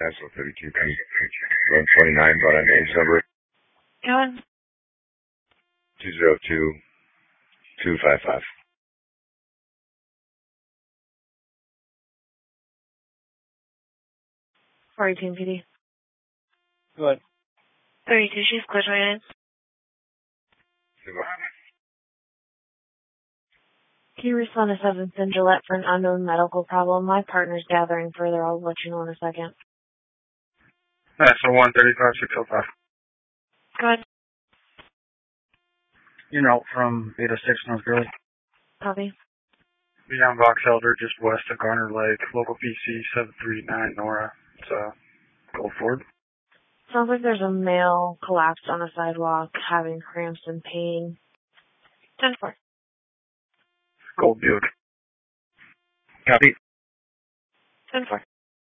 Castle 32P, 129, brought on names number Go on. 202255. 418 PD. Go ahead. 32, she's clear 29. Can you respond to 7th and Gillette for an unknown medical problem? My partner's gathering further. I'll let you know in a second. That's a 135 605. Go ahead. You're out from 806 North Gurley. Copy. Beyond Box Elder, just west of Garner Lake. Local PC 739 Nora. It's Gold Ford. Sounds like there's a male collapsed on a sidewalk, having cramps and pain. 10-4. Gold Buick. Copy. 10-4.